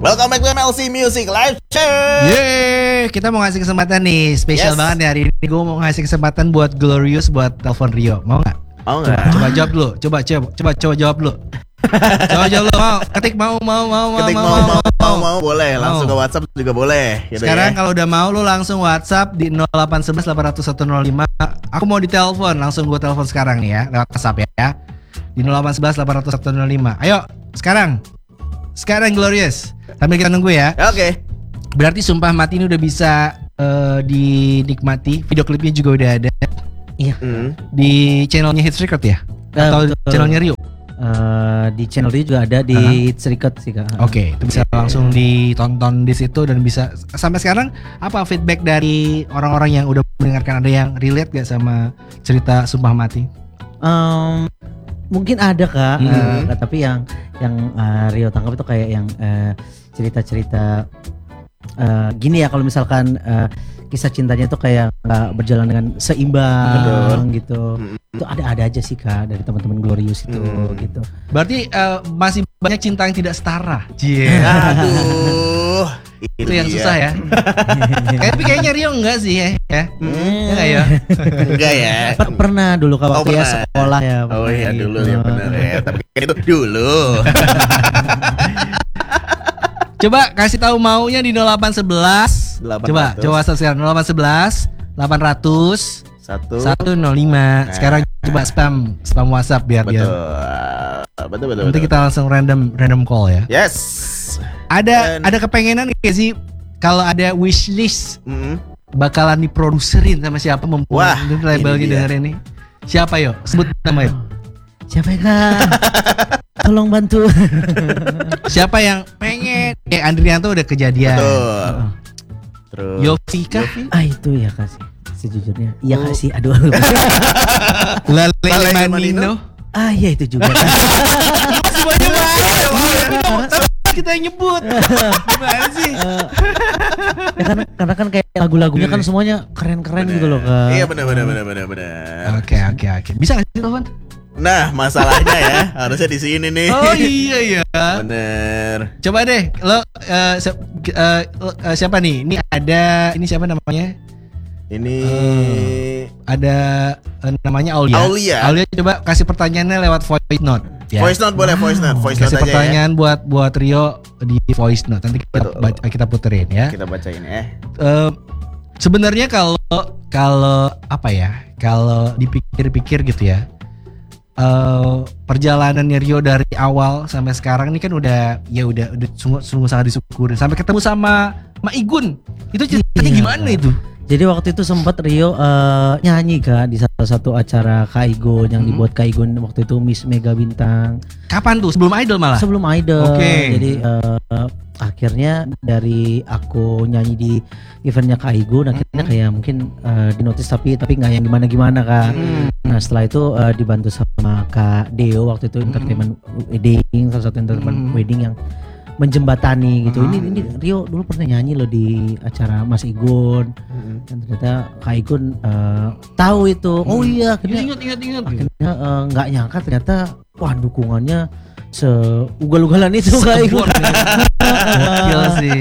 Welcome back to MLC Music Live Show. Yeay, kita mau ngasih kesempatan nih, spesial banget nih hari ini. Gue mau ngasih kesempatan buat Glorious buat telepon Rio. Mau nggak? Mau nggak? Coba jawab dulu. Coba jawab dulu. Coba jawab dulu. Mau? Ketik mau. Ketik mau. Boleh. Langsung ke WhatsApp juga boleh. Gitu sekarang ya. kalau udah mau lu langsung WhatsApp di 0811 800 105. Aku mau ditelepon, langsung gue telepon sekarang nih ya, lewat WhatsApp ya. Di 0811 800 105. Ayo, sekarang Glorious. Sambil kita nunggu ya. Oke. Berarti Sumpah Mati ini udah bisa dinikmati. Video klipnya juga udah ada. Iya. Di channelnya Hits Record ya? Atau channelnya Rio? Di channel Rio juga ada di Hits Record sih Kak. Oke, itu bisa langsung ditonton di situ dan bisa. Sampai sekarang apa feedback dari orang-orang yang udah mendengarkan, ada yang relate gak sama cerita Sumpah Mati? Mungkin ada Kak, tapi yang Rio tangkap itu kayak yang cerita-cerita gini ya, kalau misalkan kisah cintanya itu kayak nggak berjalan dengan seimbang gitu. Itu ada aja sih Kak dari teman-teman Glorious itu gitu. Berarti masih banyak cinta yang tidak setara. Aduh, itu yang susah ya. Tapi kayaknya Rio enggak sih ya. Enggak ya? Enggak ya. Pernah dulu Kak waktu ya sekolah ya. Oh iya dulu ya benar ya. Tapi kan itu dulu. Coba kasih tahu maunya di 0811. Coba WhatsApp sekarang 0811 800 105. Sekarang coba spam WhatsApp biar betul. Nanti kita langsung random call ya. Yes. Ada kepengenan gak sih kalau ada wishlist bakalan diproduserin sama siapa Wah, labelnya denger ini? Siapa yo? Sebut nama yo. Siapa ya Kak? Tolong bantu. Siapa yang pengen? Andrianto udah kejadian. Betul. Terus Yofi kah? Itu ya Kak sih. Sejujurnya iya Kak sih. Aduh. Lale Manino. Iya itu juga. Masih banyak banget. Kita yang nyebut. Gimana sih? Ya karena kan kayak lagu-lagunya kan semuanya keren-keren gitu loh Kak. Iya benar. Oke. Bisa nggak sih telepon? Nah masalahnya ya harusnya di sini nih. Oh iya. Bener. Coba deh lo siapa nih? Ini siapa namanya? Ini ada namanya Aulia. Aulia coba kasih pertanyaannya lewat voice note. Ya. Voice note boleh, voice note kasih aja pertanyaan ya. buat Rio di voice note. Nanti kita puterin ya. Kita bacain ya. Sebenarnya kalau apa ya? Kalau dipikir-pikir gitu ya. Perjalanannya Rio dari awal sampai sekarang ini kan udah sungguh sangat disyukuri. Sampai ketemu sama Ma Igun. Itu ceritanya gimana itu? Jadi waktu itu sempat Rio nyanyi Kak di salah satu acara Kak Igun yang dibuat Kak Igun waktu itu Miss Mega Bintang. Kapan tuh? Sebelum Idol malah? Sebelum Idol. Oke. Jadi akhirnya dari aku nyanyi di eventnya Kak Igun, akhirnya kayak mungkin dinotis tapi nggak yang gimana Kak. Nah setelah itu dibantu sama Kak Deo waktu itu entertainment wedding, salah satu entertainment wedding yang menjembatani gitu. Ini Rio dulu pernah nyanyi loh di acara Mas Igun. Dan ternyata Kak Igun tahu itu. Oh iya, akhirnya ingat. Akhirnya nggak nyangka ternyata wah dukungannya seugal-ugalan itu Kak Igun. Gila sih.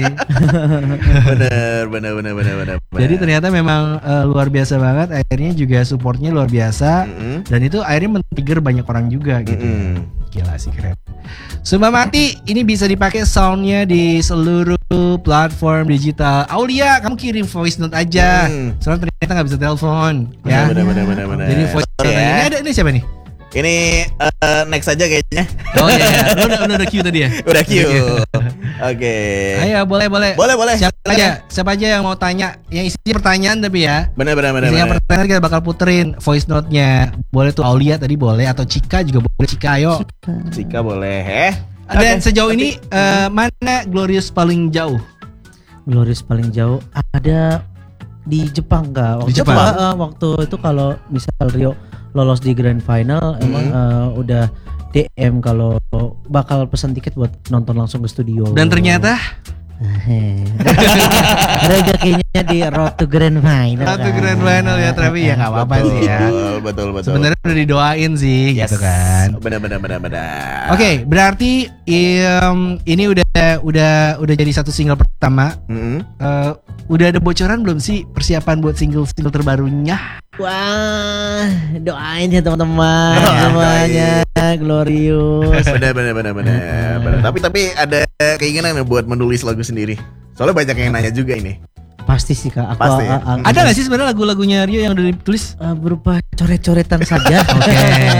Bener. Jadi ternyata memang luar biasa banget. Akhirnya juga supportnya luar biasa. Dan itu akhirnya men-trigger banyak orang juga gitu. Gila sih, keren. Sumpah Mati ini bisa dipakai soundnya di seluruh platform digital. Aulia, kamu kirim voice note aja. Soalnya ternyata nggak bisa telepon. Ya. Bener. Jadi voice note ya. Ini siapa nih? Ini next aja kayaknya. Oh iya. Udah queue tadi ya? Udah queue. Oke. Ayo boleh. Boleh. Siapa aja yang mau tanya, yang isinya pertanyaan tapi ya. Bener. Isinya pertanyaan kita bakal puterin voice note-nya. Boleh tuh Aulia tadi boleh, atau Cika juga boleh. Cika ayo. Cika boleh. Dan sejauh ini mana Glorious paling jauh? Glorious paling jauh ada di Jepang Kak. Waktu itu kalau misal Rio lolos di grand final emang udah DM kalau bakal pesan tiket buat nonton langsung ke studio. Dan ternyata rezekinya ketemunya di Road to Grand Final. Road to Grand Final ya, tapi ya nggak apa-apa sih ya. Betul. Sebenarnya udah didoain sih, gitu kan. Benar. Oke, berarti ini udah jadi satu single pertama. Udah ada bocoran belum sih persiapan buat single terbarunya? Wah, doain ya teman-teman semuanya glorious. Benar. Tapi ada keinginan buat menulis lagu sendiri. Soalnya banyak yang nanya juga ini. Pasti sih Kak. Pasti. Ada nggak sih sebenarnya lagu-lagunya Rio yang udah ditulis? Berupa coret-coretan saja. Oke.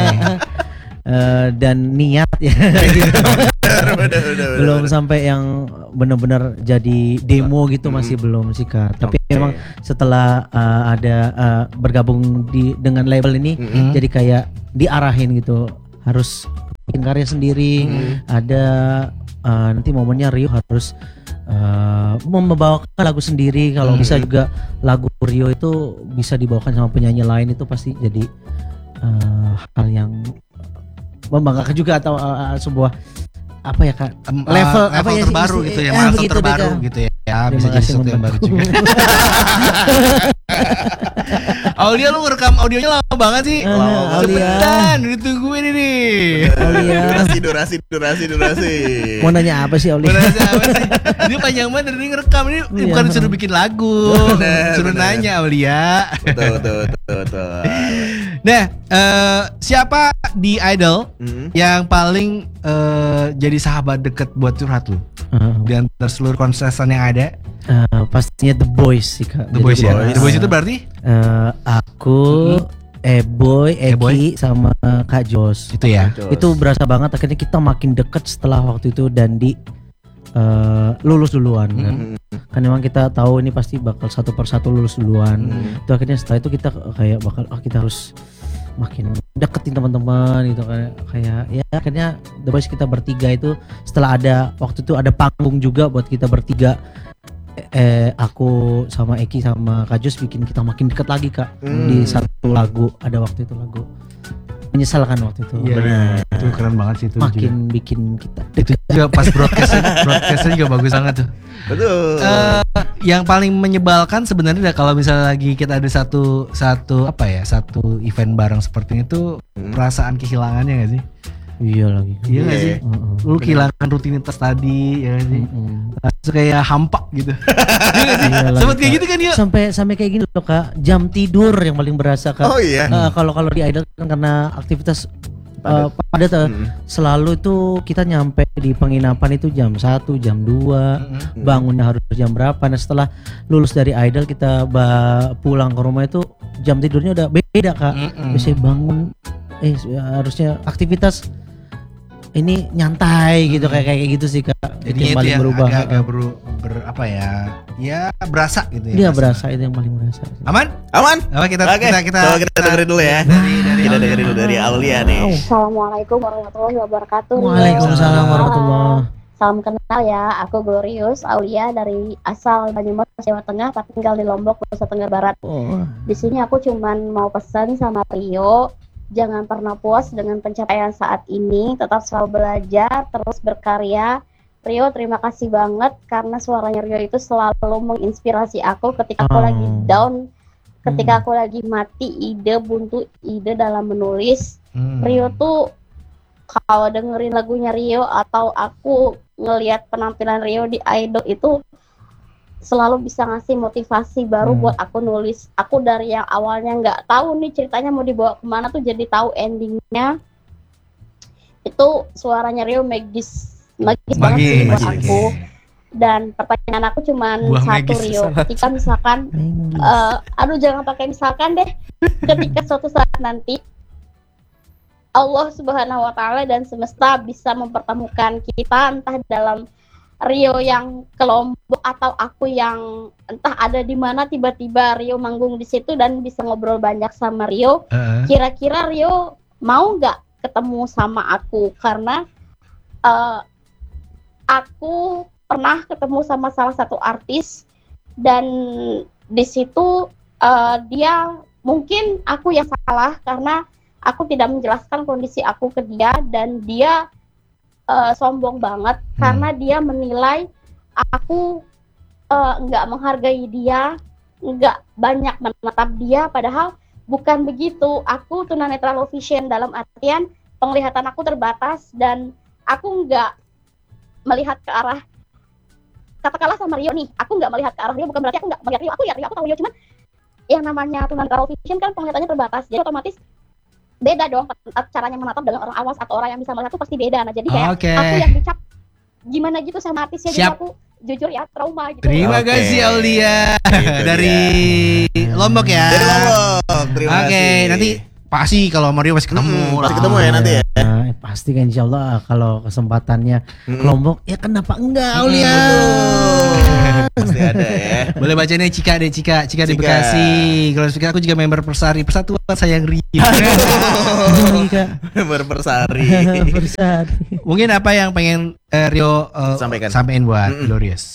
Dan niat ya. Benar. Belum sampai yang benar-benar jadi demo gitu masih belum sih Kak. Tapi memang setelah ada bergabung dengan label ini jadi kayak diarahin gitu, harus bikin karya sendiri. Ada nanti momennya Rio harus membawakan lagu sendiri. Kalau bisa juga lagu Rio itu bisa dibawakan sama penyanyi lain, itu pasti jadi hal yang membanggakan juga, atau sebuah apa ya Kak, level apa ya terbaru gitu ya, milestone terbaru gitu ya. Ya bisa jadi sesuatu yang baru juga. Aulia, lu ngerekam audionya lama banget sih. Cepetan, ditungguin ini. Aulia. Durasi. Mau nanya apa sih Aulia? Ini panjang banget, ini ngerekam ini bukan disuruh bikin lagu, suruh nanya Aulia. Betul. Nah, siapa di Idol yang paling jadi sahabat deket buat curhat lu? Di antara seluruh kontestan yang ada? Pastinya The Boys sih Kak. The Boys ya. The Boys itu berarti? Aku, Eboy, Eki, sama Kak Jos. Itu ya. Itu berasa banget akhirnya kita makin deket setelah waktu itu Dandi lulus duluan kan. Kan memang kita tahu ini pasti bakal satu persatu lulus duluan. Itu akhirnya setelah itu kita kayak bakal kita harus makin deketin teman-teman gitu kan. Kayak ya akhirnya The Boys kita bertiga itu setelah ada waktu itu ada panggung juga buat kita bertiga. Aku sama Eki sama Kak Jos bikin kita makin deket lagi Kak. Di satu lagu, ada waktu itu lagu Menyesalkan waktu itu. Iya, itu keren banget sih itu. Makin juga bikin kita itu juga pas broadcastnya juga bagus banget tuh. Betul. Yang paling menyebalkan sebenarnya kalau misalnya lagi kita ada satu event bareng seperti itu, perasaan kehilangannya nggak sih? Iya lagi. Iya nggak sih? Lu kehilangan rutinitas tadi, ya nggak sih? Langsung kayak hampa gitu. Iya nggak sih? Sempet kayak gitu kan ya? Sampai kayak gini loh Kak. Jam tidur yang paling berasa Kak. Oh iya. Kalau di Idol kan karena aktivitas padat selalu itu kita nyampe di penginapan itu jam 1, jam 2, bangunnya harus jam berapa. Nah setelah lulus dari Idol kita pulang ke rumah itu jam tidurnya udah beda Kak. Biasanya bangun harusnya aktivitas ini nyantai gitu kayak gitu sih Kak. Jadi yang paling berubah. Agak apa ya? Ya berasa gitu ya. Iya berasa, itu yang paling berasa. Aman? Oke, kita dengerin dulu ya. Kita dengerin dulu dari Aulia nih. Assalamualaikum warahmatullahi wabarakatuh. Waalaikumsalam warahmatullahi. Salam kenal ya, aku Glorious Aulia dari asal Banyumas, Jawa Tengah, tapi tinggal di Lombok, Nusa Tenggara Barat. Di sini aku cuman mau pesan sama Rio, jangan pernah puas dengan pencapaian saat ini, tetap selalu belajar, terus berkarya. Rio, terima kasih banget karena suaranya Rio itu selalu menginspirasi aku ketika aku lagi down, ketika aku lagi mati buntu ide dalam menulis. Rio tuh kalau dengerin lagunya Rio atau aku ngelihat penampilan Rio di Idol itu selalu bisa ngasih motivasi baru buat aku nulis. Aku dari yang awalnya nggak tahu nih ceritanya mau dibawa kemana tuh jadi tahu endingnya. Itu suaranya Rio magis banget sih buat aku. Dan pertanyaan aku cuman satu Rio, ketika misalkan jangan pakai misalkan deh, ketika suatu saat nanti Allah Subhanahu wa Ta'ala dan semesta bisa mempertemukan kita, entah dalam Rio yang ke Lombok atau aku yang entah ada di mana, tiba-tiba Rio manggung di situ dan bisa ngobrol banyak sama Rio. Kira-kira Rio mau nggak ketemu sama aku? Karena aku pernah ketemu sama salah satu artis dan di situ dia mungkin aku yang salah karena aku tidak menjelaskan kondisi aku ke dia dan dia sombong banget karena dia menilai aku nggak menghargai dia, nggak banyak menatap dia, padahal bukan begitu. Aku tunanetra low vision dalam artian penglihatan aku terbatas dan aku nggak melihat ke arah, katakanlah sama Rio nih, aku nggak melihat ke arah Rio, bukan berarti aku nggak melihat Rio, aku tahu Rio, cuman yang namanya tunanetra low vision kan penglihatannya terbatas, jadi otomatis beda dong caranya menatap dengan orang awas atau orang yang bisa melihat tuh pasti beda. Nah jadi kayak aku yang dicap gimana gitu sama artisnya, jadi aku jujur ya trauma gitu. Terima kasih Aulia dari Lombok ya. Dari Lombok. Terima kasih. Nanti pasti kalau Mario masih ketemu. Pasti ketemu ya nanti ya. Pasti kan insya Allah kalau kesempatannya ke Lombok ya kenapa enggak Aulia. Pasti ada ya. Boleh bacanya Cika di Bekasi. Kalau aku juga member Persari, Persatuan Sayang Rio. Member Persari. Mungkin apa yang pengen Rio sampaikan buat Glorious?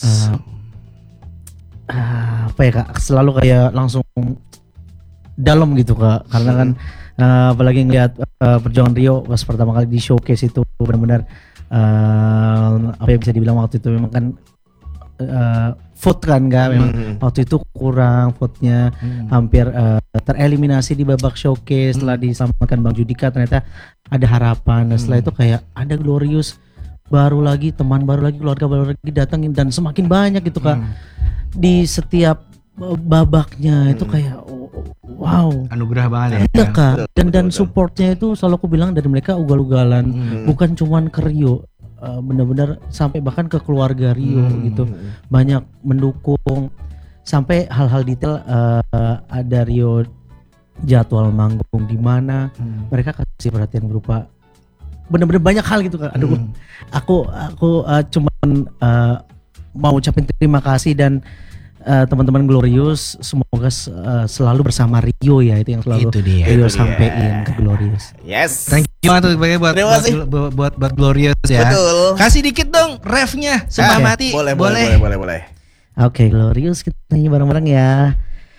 Apa ya Kak, selalu kayak langsung dalam gitu Kak, karena kan apalagi ngeliat perjuangan Rio pas pertama kali di showcase itu benar-benar apa yang bisa dibilang waktu itu memang kan vote kan nggak, memang waktu itu kurang vote-nya, hampir tereliminasi di babak showcase. Setelah diselamatkan Bang Judika ternyata ada harapan, dan setelah itu kayak ada Glorious baru lagi, teman baru lagi, keluarga baru lagi datangin, dan semakin banyak gitu Kak di setiap babaknya. Itu kayak wow, anugerah banget ya. Iya Kak, dan supportnya itu selalu aku bilang dari mereka ugal-ugalan, bukan cuman ke Rio, benar-benar sampai bahkan ke keluarga Rio gitu, banyak mendukung sampai hal-hal detail. Ada Rio jadwal manggung di mana, mereka kasih perhatian berupa benar-benar banyak hal gitu Kak. Aduh, aku cuman mau ucapin terima kasih, dan teman-teman Glorious semoga selalu bersama Rio ya, itu yang selalu Rio sampein ke Glorious. Yes. Thank you banget buat Glorious ya. Betul. Kasih dikit dong refnya Sumpah Mati. Boleh. Oke, Glorious kita nyanyi bareng-bareng ya.